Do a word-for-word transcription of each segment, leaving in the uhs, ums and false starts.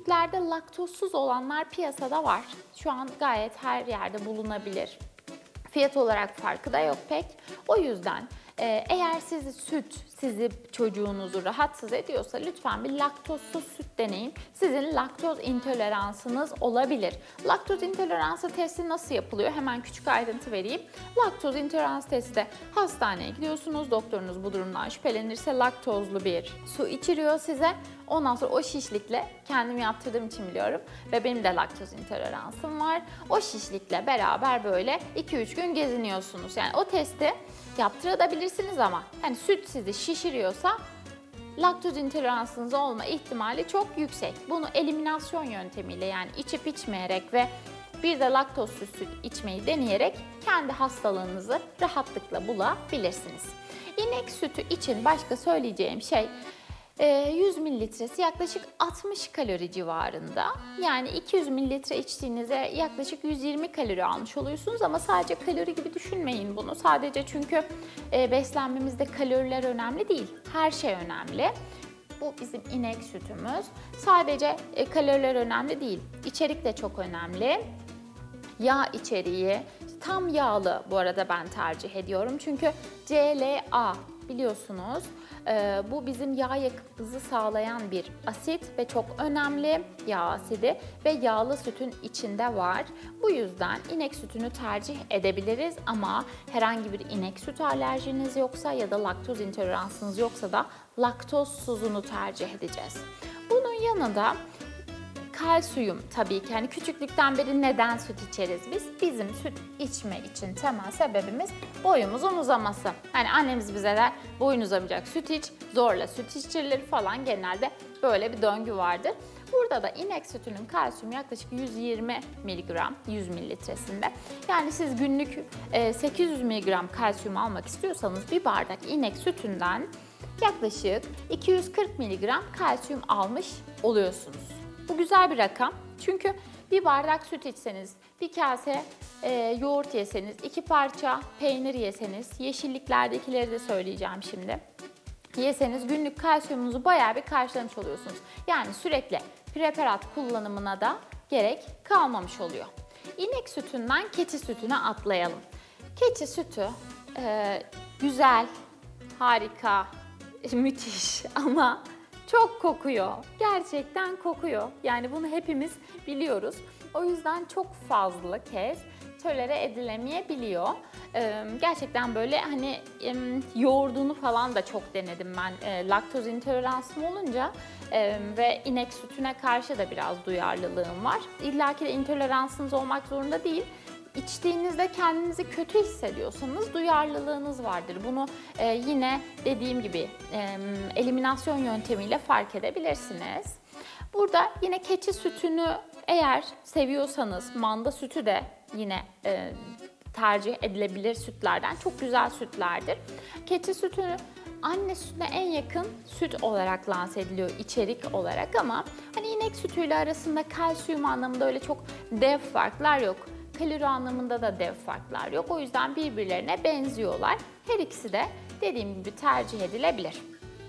sütlerde laktozsuz olanlar piyasada var. Şu an gayet her yerde bulunabilir. Fiyat olarak farkı da yok pek. O yüzden e, eğer sizi süt, sizi çocuğunuzu rahatsız ediyorsa lütfen bir laktozsuz süt deneyin. Sizin laktoz intoleransınız olabilir. Laktoz intoleransı testi nasıl yapılıyor? Hemen küçük ayrıntı vereyim. Laktoz intolerans testi de hastaneye gidiyorsunuz. Doktorunuz bu durumdan şüphelenirse laktozlu bir su içiriyor size. Ondan sonra o şişlikle, kendim yaptırdığım için biliyorum ve benim de laktoz intoleransım var. O şişlikle beraber böyle iki üç gün geziniyorsunuz. Yani o testi yaptırabilirsiniz ama hani süt sizi şişiriyorsa laktoz intoleransınız olma ihtimali çok yüksek. Bunu eliminasyon yöntemiyle, yani içip içmeyerek ve bir de laktozsuz süt içmeyi deneyerek kendi hastalığınızı rahatlıkla bulabilirsiniz. İnek sütü için başka söyleyeceğim şey, yüz mililitresi yaklaşık altmış kalori civarında. Yani iki yüz mililitre içtiğinizde yaklaşık yüz yirmi kalori almış oluyorsunuz ama sadece kalori gibi düşünmeyin bunu. Sadece çünkü beslenmemizde kaloriler önemli değil, her şey önemli. Bu bizim inek sütümüz. Sadece kaloriler önemli değil, içerik de çok önemli. Yağ içeriği, tam yağlı bu arada ben tercih ediyorum çünkü C L A biliyorsunuz. Ee, bu bizim yağ yakımımızı sağlayan bir asit ve çok önemli yağ asidi ve yağlı sütün içinde var. Bu yüzden inek sütünü tercih edebiliriz ama herhangi bir inek sütü alerjiniz yoksa ya da laktoz intoleransınız yoksa da laktozsuzunu tercih edeceğiz. Bunun yanında kalsiyum tabii ki. Yani küçüklükten beri neden süt içeriz biz? Bizim süt içme için temel sebebimiz boyumuzun uzaması. Hani annemiz bize der boyun uzamayacak süt iç, zorla süt içirilir falan, genelde böyle bir döngü vardır. Burada da inek sütünün kalsiyumu yaklaşık yüz yirmi miligram yüz mililitresinde. Yani siz günlük sekiz yüz miligram kalsiyum almak istiyorsanız bir bardak inek sütünden yaklaşık iki yüz kırk miligram kalsiyum almış oluyorsunuz. Bu güzel bir rakam çünkü bir bardak süt içseniz, bir kase e, yoğurt yeseniz, iki parça peynir yeseniz, yeşilliklerdekileri de söyleyeceğim şimdi, yeseniz günlük kalsiyumunuzu bayağı bir karşılamış oluyorsunuz. Yani sürekli preparat kullanımına da gerek kalmamış oluyor. İnek sütünden keçi sütüne atlayalım. Keçi sütü e, güzel, harika, müthiş ama çok kokuyor. Gerçekten kokuyor. Yani bunu hepimiz biliyoruz. O yüzden çok fazla kez tolere edilemeyebiliyor. Ee, gerçekten böyle hani e, yoğurdunu falan da çok denedim ben. E, laktoz intoleransım olunca e, ve inek sütüne karşı da biraz duyarlılığım var. İlla ki de intoleransınız olmak zorunda değil. İçtiğinizde kendinizi kötü hissediyorsanız duyarlılığınız vardır. Bunu e, yine dediğim gibi e, eliminasyon yöntemiyle fark edebilirsiniz. Burada yine keçi sütünü eğer seviyorsanız manda sütü de yine e, tercih edilebilir sütlerden. Çok güzel sütlerdir. Keçi sütünü anne sütüne en yakın süt olarak lanse ediliyor içerik olarak ama hani inek sütüyle arasında kalsiyum anlamında öyle çok dev farklar yok. Kalori anlamında da dev farklar yok. O yüzden birbirlerine benziyorlar. Her ikisi de dediğim gibi tercih edilebilir.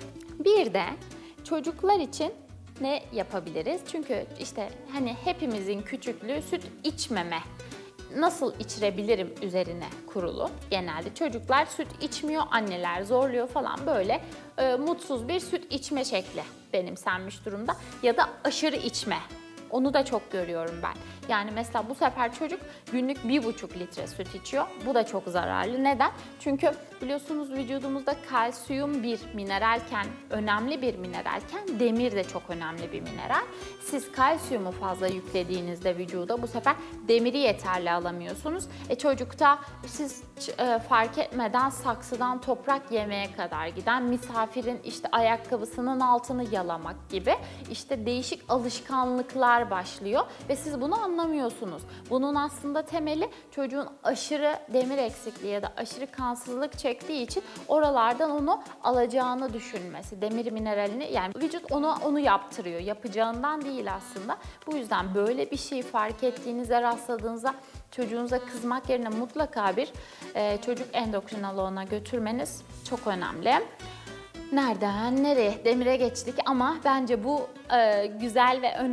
Bir de çocuklar için ne yapabiliriz? Çünkü işte hani hepimizin küçüklüğü süt içmeme, nasıl içirebilirim üzerine kurulu. Genelde çocuklar süt içmiyor, anneler zorluyor falan, böyle e, mutsuz bir süt içme şekli benimsenmiş durumda ya da aşırı içme. Onu da çok görüyorum ben. Yani mesela bu sefer çocuk günlük bir buçuk litre süt içiyor. Bu da çok zararlı. Neden? Çünkü biliyorsunuz vücudumuzda kalsiyum bir mineralken, önemli bir mineralken demir de çok önemli bir mineral. Siz kalsiyumu fazla yüklediğinizde vücuda bu sefer demiri yeterli alamıyorsunuz. E çocukta siz e, fark etmeden saksıdan toprak yemeye kadar giden, misafirin işte ayakkabısının altını yalamak gibi işte değişik alışkanlıklar başlıyor ve siz bunu anlamıyorsunuz. Bunun aslında temeli çocuğun aşırı demir eksikliği ya da aşırı kansızlık çektiği için oralardan onu alacağını düşünmesi. Demir mineralini, yani vücut onu onu yaptırıyor. Yapacağından değil aslında. Bu yüzden böyle bir şey fark ettiğinizde, rastladığınızda çocuğunuza kızmak yerine mutlaka bir e, çocuk endokrinoloğuna götürmeniz çok önemli. Nereden nereye? Demire geçtik ama bence bu e, güzel ve önemli.